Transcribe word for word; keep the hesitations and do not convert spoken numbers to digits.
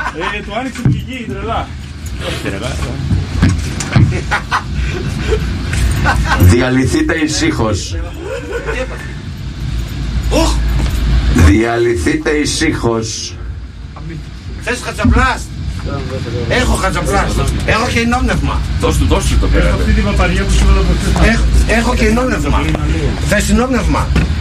Ε, του άνοιξε την πηγή, τρελά. Διαλυθείτε ησύχως. Διαλυθείτε ησύχως. Θες χατσαπλάστ? Έχω χατσαπλάστ. Έχω και ενόπνευμα. Δώσ' του, δώσ' του το πέρα. Αυτή την παπαριά που σου έδωσα. Έχω και ενόπνευμα. Θες ενόπνευμα?